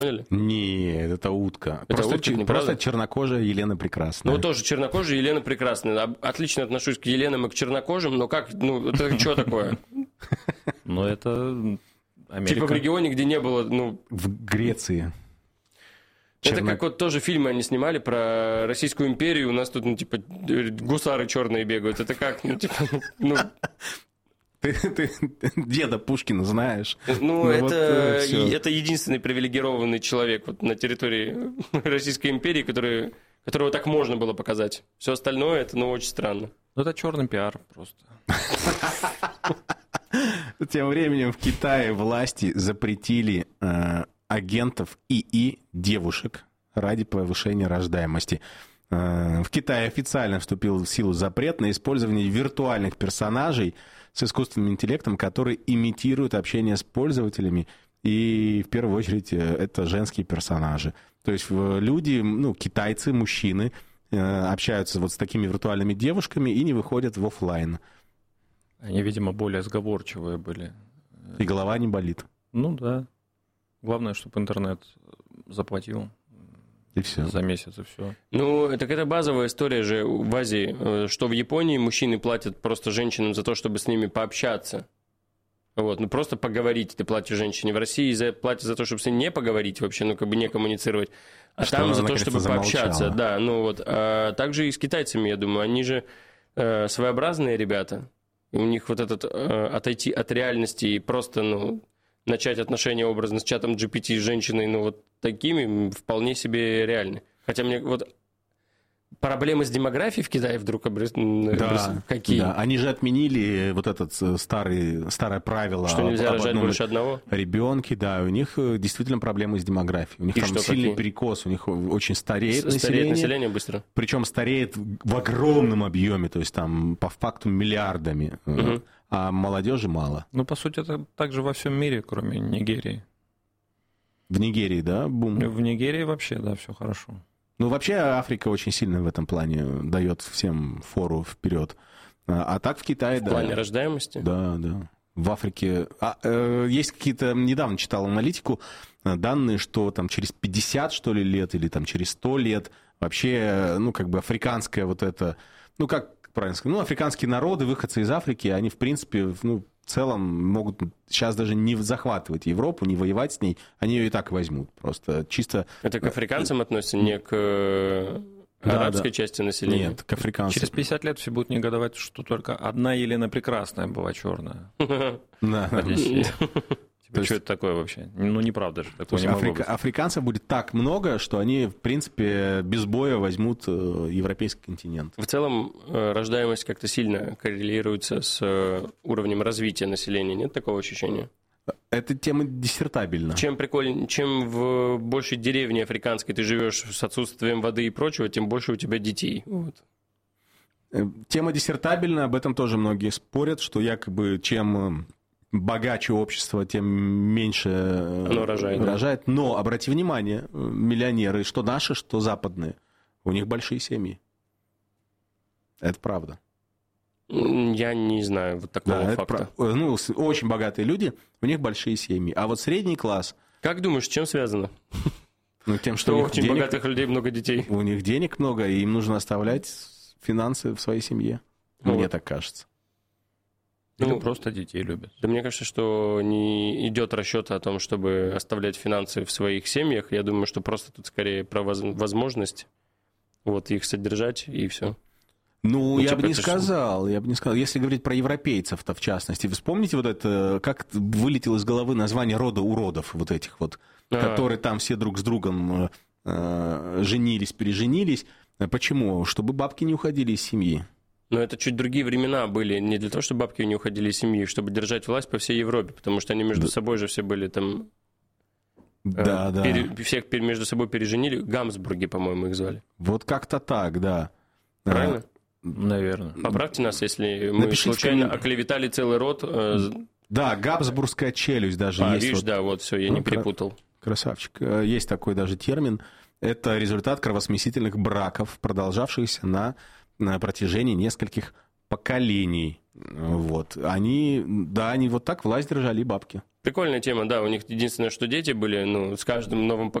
Поняли? Нет, это утка. Это Просто, утка, просто чернокожая Елена Прекрасная. Ну, тоже чернокожая Елена Прекрасная. Отлично отношусь к Еленам и к чернокожим, но как, ну, это что такое? Ну, это Америка. Типа в регионе, где не было, ну... В Греции. Это как вот тоже фильмы они снимали про Российскую империю, у нас тут, ну, типа, гусары черные бегают. Это как, ну, типа, ну... Ты деда Пушкина знаешь. Ну, это вот, единственный привилегированный человек вот на территории Российской империи, которого так можно было показать. Все остальное, это, ну, очень странно. Ну, это черный пиар просто. Тем временем в Китае власти запретили агентов ИИ девушек ради повышения рождаемости. В Китае официально вступил в силу запрет на использование виртуальных персонажей с искусственным интеллектом, которые имитируют общение с пользователями, и в первую очередь это женские персонажи. То есть люди, ну, китайцы, мужчины, общаются вот с такими виртуальными девушками и не выходят в офлайн. Они, видимо, более сговорчивые были. И голова не болит. Ну да. Главное, чтобы интернет заплатил. И все. За месяц, и все. Ну, так это базовая история же в Азии, что в Японии мужчины платят просто женщинам за то, чтобы с ними пообщаться. Вот, ну просто поговорить ты платишь женщине. В России платят за то, чтобы с ней не поговорить вообще, ну как бы не коммуницировать. А что там за то, чтобы пообщаться. Да, ну вот. А также и с китайцами, я думаю, они же своеобразные ребята. У них вот этот отойти от реальности и просто, ну, начать отношения образно с чатом GPT с женщиной, ну, вот такими вполне себе реальны. Хотя мне вот проблемы с демографией в Китае вдруг какие? Да, они же отменили вот этот старое правило. Что нельзя рожать больше одного? Ребенке, да, у них действительно проблемы с демографией. У них и там сильный перекос, у них очень стареет население. Стареет население быстро. Причем стареет в огромном объеме, то есть там по факту миллиардами, а молодежи мало. Ну, по сути, это также во всем мире, кроме Нигерии. В Нигерии, да, бум? В Нигерии вообще, да, все хорошо. Ну, вообще Африка очень сильно в этом плане дает всем фору вперед. А так в Китае, да. В плане рождаемости? Да, да. В Африке... есть какие-то... Недавно читал аналитику, данные, что там через 50, что ли, лет или там через 100 лет вообще, ну, как бы африканская вот это... Ну, как правильно сказать? Ну, африканские народы, выходцы из Африки, они, в принципе, ну, в целом могут сейчас даже не захватывать Европу, не воевать с ней, они ее и так возьмут. Просто чисто... Это к африканцам относится, не к арабской части населения? Нет, к африканцам. Через 50 лет все будут негодовать, что только одна Елена Прекрасная была черная. Что это такое вообще? Ну, неправда же. Африканцев будет так много, что они, в принципе, без боя возьмут европейский континент. В целом, рождаемость как-то сильно коррелируется с уровнем развития населения. Нет такого ощущения? Эта тема диссертабельна. Чем прикольнее, чем в большей деревне африканской ты живешь с отсутствием воды и прочего, тем больше у тебя детей. Вот. Тема диссертабельна, об этом тоже многие спорят, что якобы чем богаче общество, тем меньше оно рожает. Да. Но, обрати внимание, миллионеры, что наши, что западные, у них большие семьи. Это правда. Я не знаю вот такого факта. Ну, очень богатые люди, у них большие семьи. А вот средний класс... Как думаешь, с чем связано? Ну, тем, что у очень богатых людей много детей. У них денег много, и им нужно оставлять финансы в своей семье. Мне так кажется. Или просто детей любят. Да мне кажется, что не идет расчет о том, чтобы оставлять финансы в своих семьях. Я думаю, что просто тут скорее про возможность вот их содержать и все. Ну, я бы не сказал. Если говорить про европейцев-то, в частности, вы вспомните вот это, как вылетело из головы название рода уродов вот этих вот, которые там все друг с другом женились, переженились. Почему? Чтобы бабки не уходили из семьи. Но это чуть другие времена были, не для того, чтобы бабки не уходили из семьи, чтобы держать власть по всей Европе, потому что они между собой же все были там... Да. Всех между собой переженили. Гамсбурги, по-моему, их звали. Вот как-то так, да. Правильно? Наверное. Поправьте нас, если мы случайно оклеветали целый род. Да, Габсбургская челюсть даже есть. Видишь, да, вот все, я не перепутал. Красавчик. Есть такой даже термин. Это результат кровосмесительных браков, продолжавшихся на протяжении нескольких поколений. Вот. Они вот так власть держали бабки. Прикольная тема, да, у них единственное, что дети были, с каждым новым